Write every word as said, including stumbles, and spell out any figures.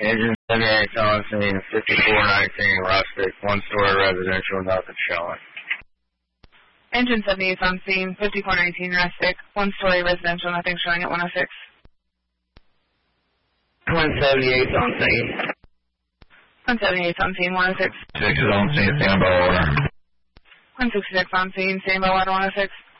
Engine seventy-eight on scene, fifty-four nineteen Rustic, one-story residential, nothing showing. Engine seventy-eight on scene, fifty-four nineteen Rustic, one-story residential, nothing showing at one oh six. one seventy-eight on scene. one seventy-eight on scene, one oh six. six is on scene, stand by order. one sixty-six on scene, stand by order, one oh six.